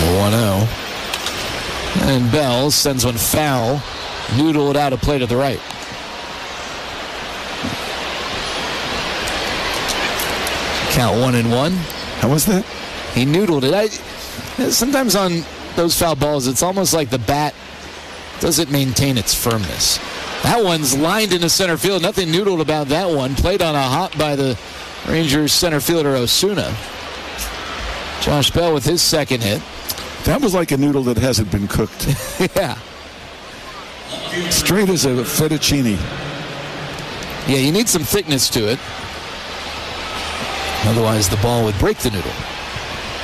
1-0. And Bell sends one foul. Noodle it out of play to the right. Count 1-1. How was that? He noodled it. Sometimes on those foul balls, it's almost like the bat doesn't maintain its firmness. That one's lined into center field. Nothing noodled about that one. Played on a hop by the Rangers center fielder Osuna. Josh Bell with his second hit. That was like a noodle that hasn't been cooked. Yeah. Straight as a fettuccine. Yeah, you need some thickness to it. Otherwise, the ball would break the noodle.